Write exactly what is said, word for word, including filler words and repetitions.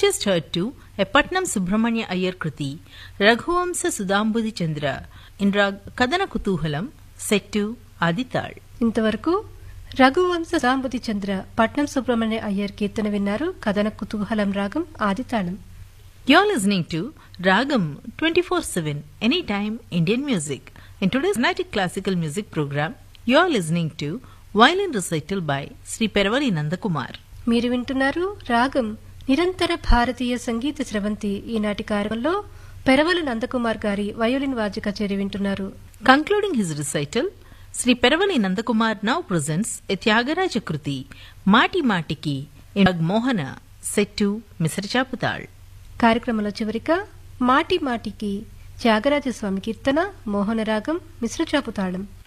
just heard to a Patnam Subramanya Iyer Kruti, Raghuvamsa Sudambudhi Chandra, in Rag Kadana Kutuhalam, set to Adital. ఇంతవరకు రఘువంశ సాంబుది చంద్ర పట్నం సుబ్రహ్మణ్య అయ్యర్ కీర్తన విన్నారు. కథన కుతూహలం రాగం ఆదితాళం. You're listening to Ragam twenty-four seven, Anytime Indian Music. In today's Carnatic Classical Music program, you're listening to Violin Recital by Sri Peravali Nandakumar. మీరు వింటున్నారు రాగం నిరంతర భారతీయ సంగీత స్రవంతి. ఈనాటి కార్యక్రమంలో పెరవలి నందకుమార్ గారి వయోలిన్ వాద్య కచేరీ వింటున్నారు. Concluding his recital, Sri Peravali Nandakumar now presents a Tyagaraja Kruti, Mati Matiki, in Rag Mohana, set to Misrachaputal. కార్యక్రమంలో చివరిగా మాటి మాటికి త్యాగరాజస్వామి కీర్తన, మోహన రాగం, మిశ్రచాపు తాళం.